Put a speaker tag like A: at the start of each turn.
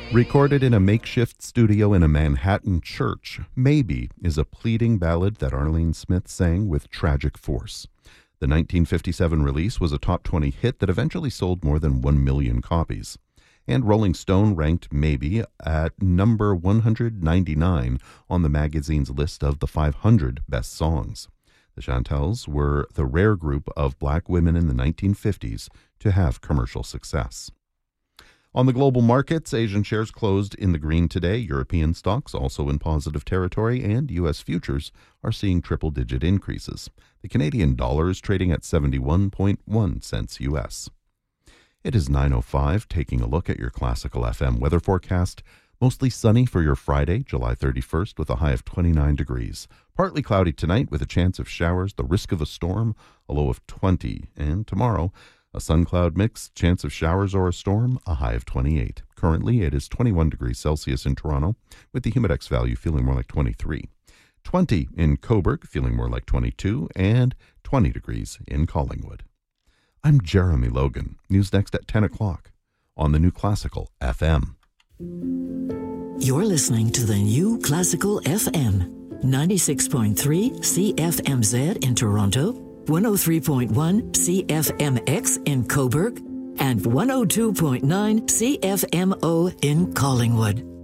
A: Recorded in a makeshift studio in a Manhattan church, Maybe is a pleading ballad that Arlene Smith sang with tragic force. The 1957 release was a top 20 hit that eventually sold more than 1 million copies. And Rolling Stone ranked Maybe at number 199 on the magazine's list of the 500 best songs. The Chantels were the rare group of black women in the 1950s to have commercial success. On the global markets, Asian shares closed in the green today. European stocks also in positive territory, and U.S. futures are seeing triple-digit increases. The Canadian dollar is trading at 71.1 cents U.S. It is 9:05, taking a look at your Classical FM weather forecast. Mostly sunny for your Friday, July 31st, with a high of 29 degrees. Partly cloudy tonight with a chance of showers, the risk of a storm, a low of 20. And tomorrow, a sun-cloud mix, chance of showers or a storm, a high of 28. Currently, it is 21 degrees Celsius in Toronto, with the humidex value feeling more like 23. 20 in Cobourg, feeling more like 22, and 20 degrees in Collingwood. I'm Jeremy Logan. News next at 10 o'clock on the New Classical FM.
B: You're listening to the New Classical FM, 96.3 CFMZ in Toronto, 103.1 CFMX in Cobourg, and 102.9 CFMO in Collingwood.